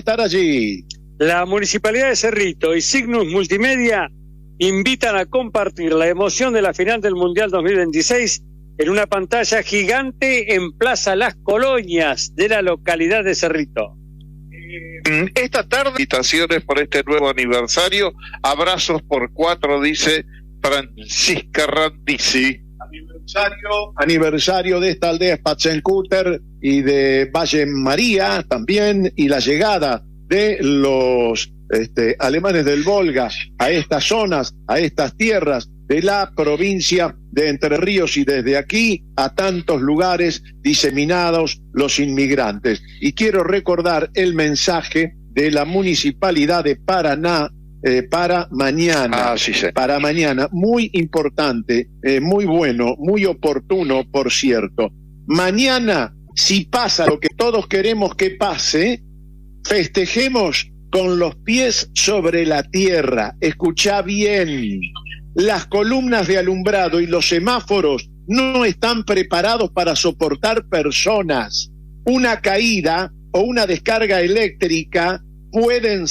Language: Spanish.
estar allí. La Municipalidad de Cerrito y Signus Multimedia invitan a compartir la emoción de la final del Mundial 2026 en una pantalla gigante en Plaza Las Colonias de la localidad de Cerrito. Esta tarde, felicitaciones por este nuevo aniversario. Abrazos por 4, dice Francisca Randisi. Aniversario de esta aldea Spatzenkuter y de Valle María también, y la llegada de los alemanes del Volga a estas zonas, a estas tierras de la provincia de Entre Ríos, y desde aquí a tantos lugares diseminados los inmigrantes. Y quiero recordar el mensaje de la Municipalidad de Paraná para mañana. Sí, sí. Para mañana, muy importante, muy bueno, muy oportuno, por cierto. Mañana, si pasa lo que todos queremos que pase, festejemos con los pies sobre la tierra. Escuchá bien. Las columnas de alumbrado y los semáforos no están preparados para soportar personas. Una caída o una descarga eléctrica pueden